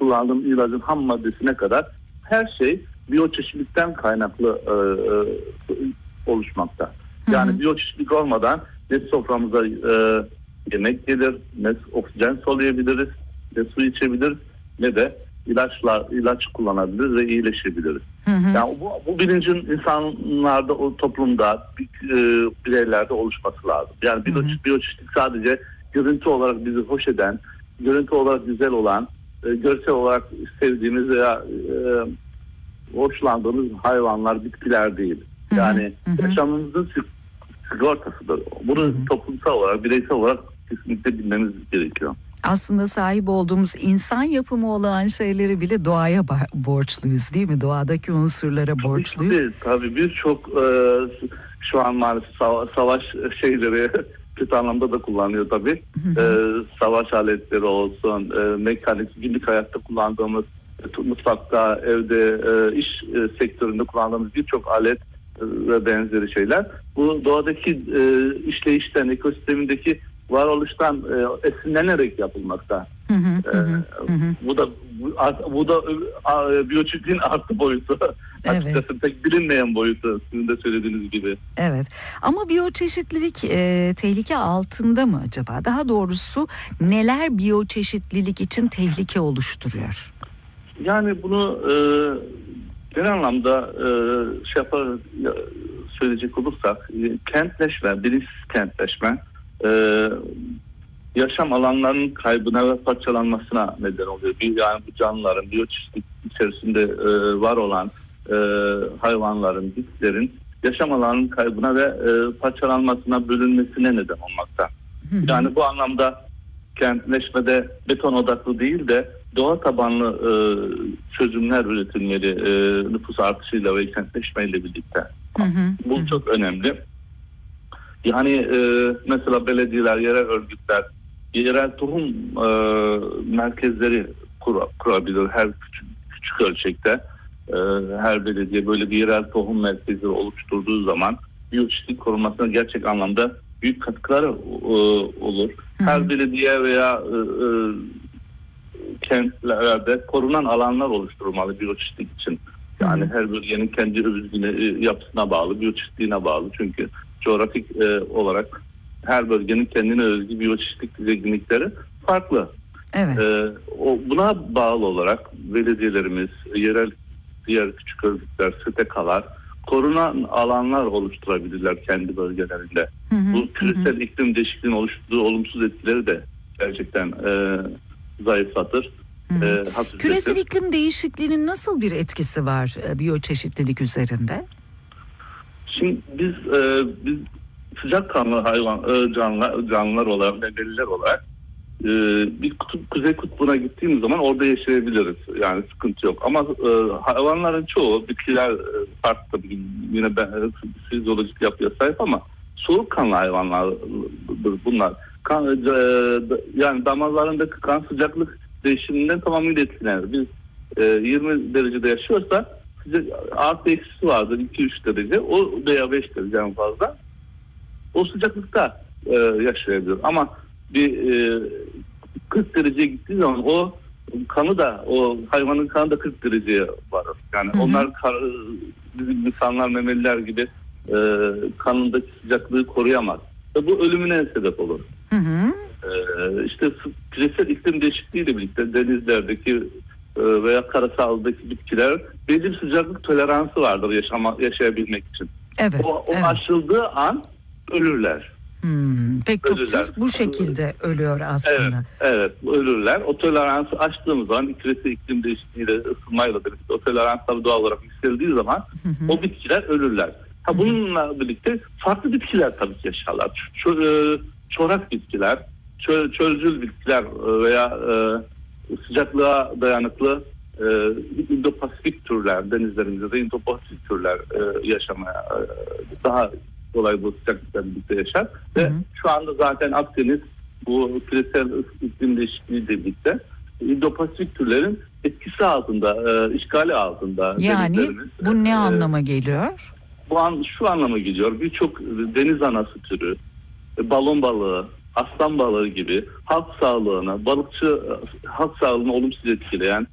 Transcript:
kullandığımız ilacın ham maddesine kadar her şey biyoçeşitlilikten kaynaklı oluşmakta. Yani biyoçeşitlilik olmadan ne soframıza yemek gelir, ne oksijen soluyabiliriz, ne su içebiliriz, ne de ilaç kullanabiliriz ve iyileşebiliriz. Yani bu bilincin insanlarda, o toplumda, bireylerde oluşması lazım. Yani biyoçeşitlilik sadece görüntü olarak bizi hoş eden, görüntü olarak güzel olan, görsel olarak sevdiğimiz veya hoşlandığımız hayvanlar, bitkiler değil. Yani yaşamımızın sigortasıdır. Bunu toplumsal olarak, bireysel olarak kesinlikle bilmemiz gerekiyor. Aslında sahip olduğumuz insan yapımı olan şeyleri bile doğaya borçluyuz, değil mi? Doğadaki unsurlara borçluyuz. Tabii birçok şu an maalesef savaş şeyleri kötü anlamda da kullanıyor tabii. Savaş aletleri olsun, mekanik, günlük hayatta kullandığımız, mutfakta, evde, iş sektöründe kullandığımız birçok alet ve benzeri şeyler. Bu doğadaki işleyişten, ekosistemindeki varoluştan esinlenerek yapılmakta. Bu da biyoçeşitliliğin artı boyutu. Evet. Açıkçası pek bilinmeyen boyutu, sizin de söylediğiniz gibi. Evet. Ama biyoçeşitlilik tehlike altında mı acaba? Daha doğrusu neler biyoçeşitlilik için tehlike oluşturuyor? Yani bunu genel anlamda söyleyecek olursak, kentleşme, bilinçsiz kentleşme yaşam alanlarının kaybına ve parçalanmasına neden oluyor. Yani bu canlıların, biyoçeşitlilik içerisinde var olan hayvanların, bitkilerin yaşam alanının kaybına ve parçalanmasına, bölünmesine neden olmakta. Yani bu anlamda kentleşmede beton odaklı değil de doğa tabanlı çözümler üretilmeli nüfus artışıyla ve kentleşmeyle birlikte. Bu çok önemli. Yani mesela belediyeler, yerel örgütler, yerel tohum merkezleri kurabilir her küçük ölçekte. Her belediye böyle bir yerel tohum merkezi oluşturduğu zaman biyoçeşitlilik korunmasına gerçek anlamda büyük katkıları olur. Her belediye veya kentlerde korunan alanlar oluşturulmalı biyoçeşitlilik için. Yani her bölgenin kendi özgün yapısına bağlı, biyoçeşitliğine bağlı. Çünkü coğrafik olarak her bölgenin kendine özgü biyoçeşitlik zenginlikleri farklı. Evet. Buna bağlı olarak belediyelerimiz, yerel diğer küçük örgütler, STK'lar korunan alanlar oluşturabilirler kendi bölgelerinde. Bu küresel iklim değişikliğinin oluşturduğu olumsuz etkileri de gerçekten zayıflatır. Küresel iklim değişikliğinin nasıl bir etkisi var biyoçeşitlilik üzerinde? Şimdi biz sıcakkanlı canlılar olarak, memeliler olarak bir kuzey kutbuna gittiğimiz zaman orada yaşayabiliriz. Yani sıkıntı yok. Ama hayvanların çoğu, bitkiler farklı tabii, yine fizyolojik yapıya sahip ama soğukkanlı hayvanlardır bunlar. Yani damarlarındaki kan sıcaklık değişiminden tamamıyla etkilenir. Biz 20 derecede yaşıyorsa artı eksisi vardır 2-3 derece. O veya 5 derece en fazla. O sıcaklıkta yaşayabilir. Ama bir 40 dereceye gittiği zaman o hayvanın kanı da 40 dereceye varır. Yani onlar bizim insanlar, memeliler gibi kanındaki sıcaklığı koruyamaz. Ve bu ölümüne sebep olur. İşte küresel iklim değişikliğiyle birlikte denizlerdeki veya karasaldaki bitkiler belli bir sıcaklık toleransı vardır yaşayabilmek için. Evet, o aşıldığı an ölürler. Pek çok tür bu şekilde ölüyor aslında. Evet, ölürler. O toleransı aştığımız zaman küresel iklim değişikliğiyle, ısınmayla birlikte o toleranslar doğal olarak yükseldiği zaman o bitkiler ölürler. Bununla birlikte farklı bitkiler tabii ki yaşarlar. Çorak bitkiler, çölcül bitkiler veya sıcaklığa dayanıklı Indo-Pasifik türler, denizlerimizde de Indo-Pasifik türler yaşamaya daha kolay bu sıcaklıkla birlikte yaşar. Ve şu anda zaten Akdeniz bu küresel iklim değişikliğiyle birlikte Indo-Pasifik türlerin etkisi altında, işgali altında. Yani bu ne anlama geliyor? Şu anlama geliyor. Birçok deniz anası türü, balon balığı, aslan balığı gibi halk sağlığını olumsuz etkileyen